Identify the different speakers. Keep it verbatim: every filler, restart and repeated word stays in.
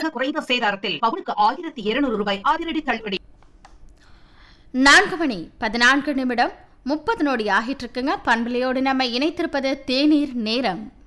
Speaker 1: மிக குறைந்த சேதாரத்தில் பவுனுக்கு ஆயிரத்தி இருநூறு ரூபாய் அதிரடி தள்ளுபடி.
Speaker 2: நான்கு மணி பதினான்கு நிமிடம் முப்பது நொடி ஆகிட்டு இருக்குங்க. பண்பலையோடு நம்ம இணைத்திருப்பது தேநீர் நேரம்.